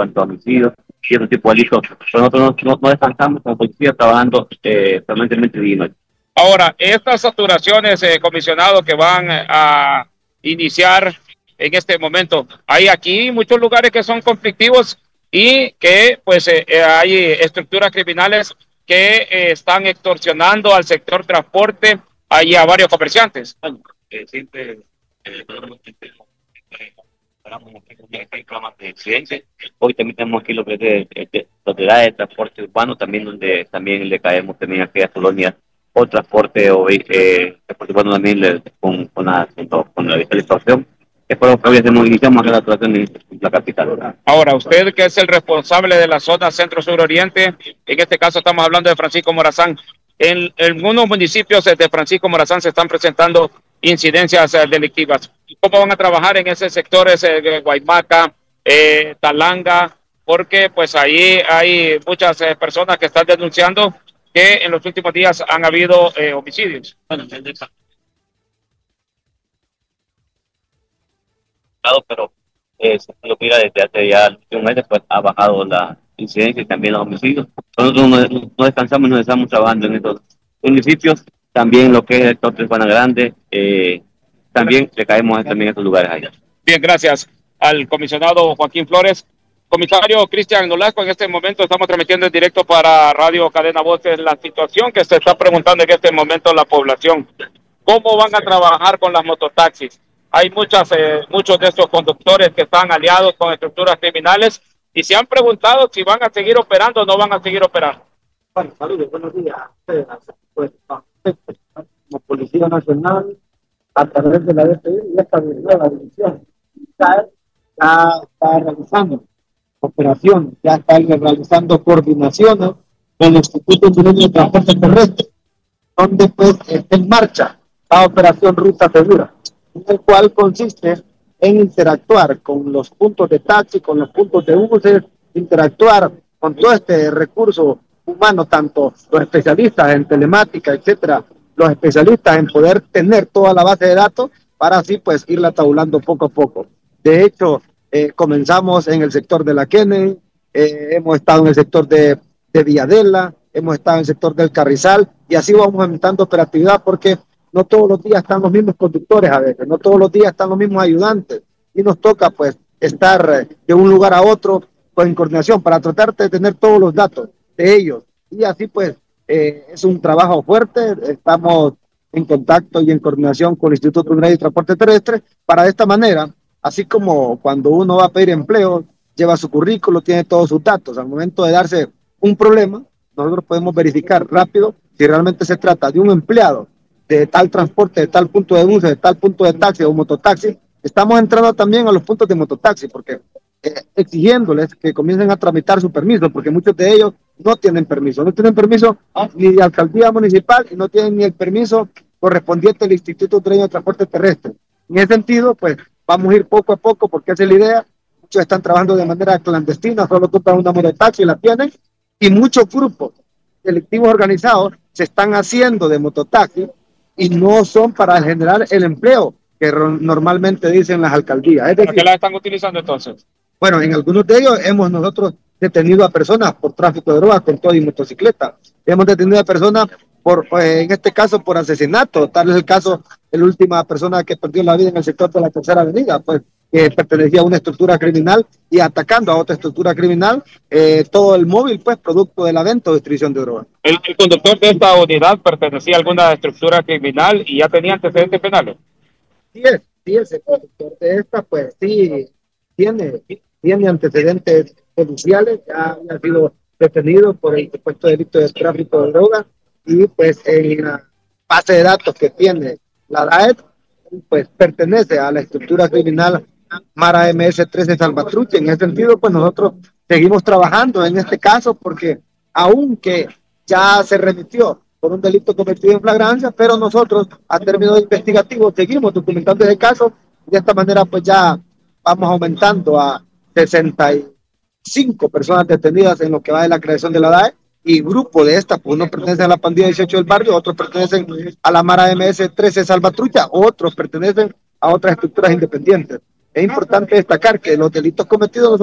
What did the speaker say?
cuanto a homicidios y otro tipo de delitos. Pero nosotros no descansamos como policía trabajando permanentemente día y noche. Ahora, estas saturaciones, comisionado, que van a iniciar en este momento, hay aquí muchos lugares que son conflictivos y que pues hay estructuras criminales que están extorsionando al sector transporte y a varios comerciantes. Bueno, siempre reclamas de accidentes. Hoy también tenemos aquí lo que es de propiedad de transporte urbano, también donde también le caemos también aquí a Colonia o transporte transporte urbano también con la digitalización. Es por lo que hoy iniciamos acá la actuación en la capital. Ahora, usted que es el responsable de la zona centro-sur-oriente, en este caso estamos hablando de Francisco Morazán. En algunos municipios de Francisco Morazán se están presentando incidencias delictivas. ¿Cómo van a trabajar en esos sectores de Guaymaca, Talanga? Porque pues ahí hay muchas personas que están denunciando que en los últimos días han habido homicidios. Bueno, pero se mira desde hace ya un mes, pues ha bajado la incidencia y también los homicidios. Nosotros no descansamos, no estamos trabajando en estos municipios, también lo que es el Torres Juana Grande, también le caemos también a estos lugares allá. Bien, gracias al comisionado Joaquín Flores. Comisario Cristian Nolasco, en este momento estamos transmitiendo en directo para Radio Cadena Voces la situación que se está preguntando en este momento la población. ¿Cómo van a trabajar con las mototaxis? Hay muchos de estos conductores que están aliados con estructuras criminales y se han preguntado si van a seguir operando o no van a seguir operando. Bueno, saludos, buenos días. Pues, como Policía Nacional, a través de la DPI y esta nueva división, ya está realizando operaciones, ya está realizando coordinaciones con el Instituto Hondureño de Transporte Terrestre, donde pues está en marcha la operación Ruta Segura, en el cual consiste en interactuar con los puntos de taxi, con los puntos de buses, interactuar con todo este recurso humano, tanto los especialistas en telemática, etcétera, los especialistas en poder tener toda la base de datos para así pues irla tabulando poco a poco. De hecho, comenzamos en el sector de la Kennedy, hemos estado en el sector de Villadela, hemos estado en el sector del Carrizal y así vamos aumentando operatividad porque no todos los días están los mismos conductores a veces, no todos los días están los mismos ayudantes y nos toca pues estar de un lugar a otro pues, en coordinación para tratar de tener todos los datos de ellos y así pues es un trabajo fuerte, estamos en contacto y en coordinación con el Instituto Hondureño de Transporte Terrestre para de esta manera, así como cuando uno va a pedir empleo, lleva su currículo, tiene todos sus datos, al momento de darse un problema, nosotros podemos verificar rápido si realmente se trata de un empleado de tal transporte, de tal punto de bus, de tal punto de taxi o mototaxi. Estamos entrando también a los puntos de mototaxi porque exigiéndoles que comiencen a tramitar su permiso, porque muchos de ellos no tienen permiso ni de alcaldía municipal y no tienen ni el permiso correspondiente al Instituto Hondureño de Transporte Terrestre. En ese sentido, pues vamos a ir poco a poco porque esa es la idea. Muchos están trabajando de manera clandestina, solo compran una mototaxi y la tienen, y muchos grupos delictivos organizados se están haciendo de mototaxi y no son para generar el empleo que normalmente dicen las alcaldías. Es decir, ¿Para qué la están utilizando entonces? Bueno, en algunos de ellos hemos nosotros detenido a personas por tráfico de drogas con todo y motocicleta. Hemos detenido a personas en este caso por asesinato. Tal es el caso de la última persona que perdió la vida en el sector de la Tercera Avenida, pues que pertenecía a una estructura criminal y atacando a otra estructura criminal, todo el móvil, pues, producto de la venta o distribución de drogas. ¿El conductor de esta unidad pertenecía a alguna estructura criminal y ya tenía antecedentes penales? Sí, el conductor de esta, pues sí, tiene antecedentes judiciales, ya ha sido detenido por el supuesto delito de tráfico de drogas y pues en la base de datos que tiene la DAET, pues pertenece a la estructura criminal Mara MS-13 Salvatrucha. En ese sentido, pues nosotros seguimos trabajando en este caso porque aunque ya se remitió por un delito cometido en flagrancia, pero nosotros a términos investigativos seguimos documentando ese caso y de esta manera pues ya vamos aumentando a 65 personas detenidas en lo que va de la creación de la DAE y grupo de estas, pues unos pertenecen a la pandilla 18 del barrio, otros pertenecen a la Mara MS-13 Salvatrucha, otros pertenecen a otras estructuras independientes. Es importante destacar que los delitos cometidos